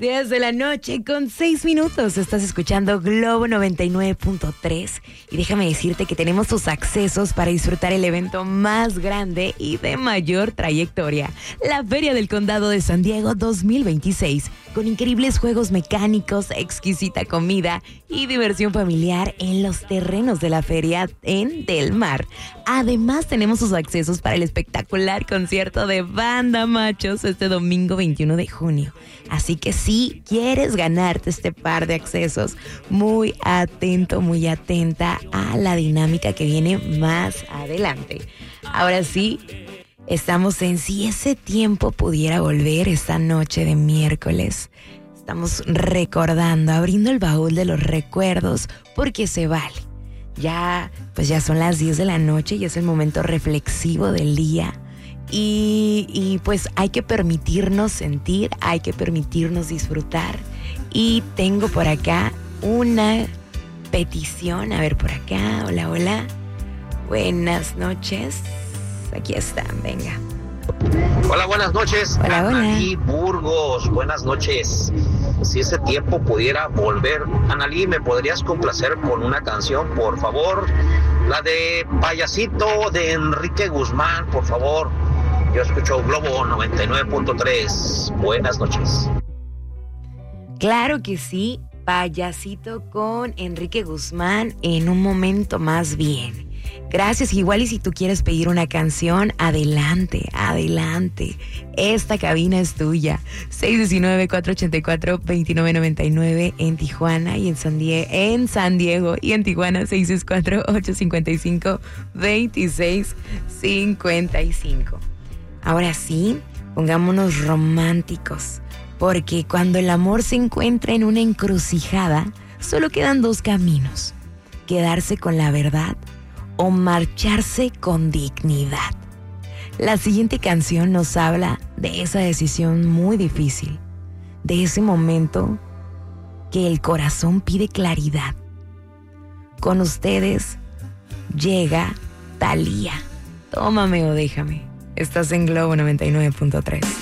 10 de la noche con 6 minutos. Estás escuchando Globo 99.3 y déjame decirte que tenemos tus accesos para disfrutar el evento más grande y de mayor trayectoria, la Feria del Condado de San Diego 2026, con increíbles juegos mecánicos, exquisita comida y diversión familiar en los terrenos de la feria en Del Mar. Además, tenemos sus accesos para el espectacular concierto de Banda Machos este domingo 21 de junio. Así que si quieres ganarte este par de accesos, muy atento, muy atenta a la dinámica que viene más adelante. Ahora sí, estamos en Si ese tiempo pudiera volver esta noche de miércoles. Estamos recordando, abriendo el baúl de los recuerdos, porque se vale. Ya son las 10 de la noche y es el momento reflexivo del día. Y pues hay que permitirnos sentir, hay que permitirnos disfrutar. Y tengo por acá una petición. A ver, por acá. Hola, hola. Buenas noches. Aquí están, venga. Hola, buenas noches. Hola, Analí hola. Burgos, buenas noches. Si ese tiempo pudiera volver, Analí, ¿me podrías complacer con una canción, por favor? La de Payasito de Enrique Guzmán, por favor. Yo escucho Globo 99.3. Buenas noches. Claro que sí, Payasito con Enrique Guzmán en un momento más bien. Gracias, igual y si tú quieres pedir una canción, adelante, adelante. Esta cabina es tuya. 619-484-2999 en Tijuana y en San Diego y en Tijuana 664-855-2655. Ahora sí, pongámonos románticos, porque cuando el amor se encuentra en una encrucijada, solo quedan dos caminos: quedarse con la verdad o marcharse con dignidad. La siguiente canción nos habla de esa decisión muy difícil, de ese momento que el corazón pide claridad. Con ustedes llega Thalía. Tómame o déjame. Estás en Globo 99.3.